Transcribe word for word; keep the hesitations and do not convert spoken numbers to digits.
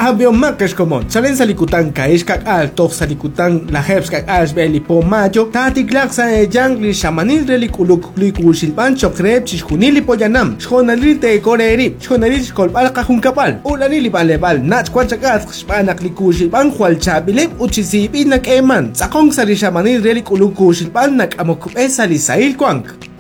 avión marcas como salen salikutan kaishkak al tof salikutan la hebskak asbeli po mayo tati klaksa e jangli shamanil relik uluk likushilpan chokrep chishkunili poyanam shonalil te koreri shonalil kolpalqa hunkapal ulanili balebal nach kwanchakat shpanak likushilpan hualchabile uchisipinak eman sakong sali shamanil relik uluk kushilpan nak amokupes sali sail kwank